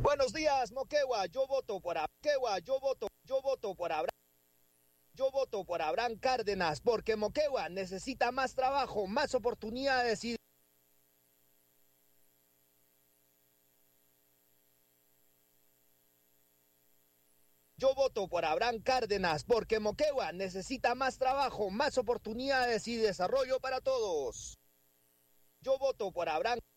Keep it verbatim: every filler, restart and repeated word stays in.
Buenos días, Moquegua. Yo voto por Moquegua. Yo voto, yo voto por Abraham. Yo voto por Abraham Cárdenas porque Moquegua necesita más trabajo, más oportunidades y Yo voto por Abraham Cárdenas porque Moquegua necesita más trabajo, más oportunidades y desarrollo para todos. Yo voto por Abraham